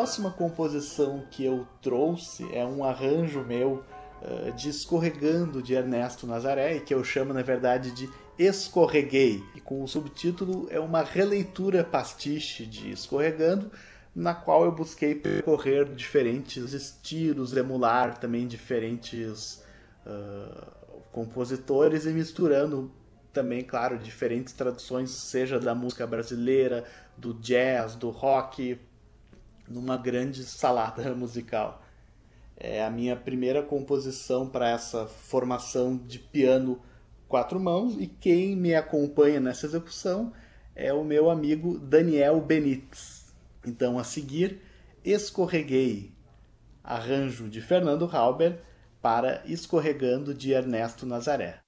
próxima composição que eu trouxe é um arranjo meu de Escorregando, de Ernesto Nazaré, e que eu chamo, na verdade, de Escorreguei. E com o subtítulo é uma releitura pastiche de Escorregando, na qual eu busquei percorrer diferentes estilos, emular também diferentes compositores e misturando também, claro, diferentes traduções, seja da música brasileira, do jazz, do rock, numa grande salada musical. É a minha primeira composição para essa formação de piano quatro mãos, e quem me acompanha nessa execução é o meu amigo Daniel Benites. Então, a seguir, Escorreguei, arranjo de Fernando Halber para Escorregando, de Ernesto Nazaré.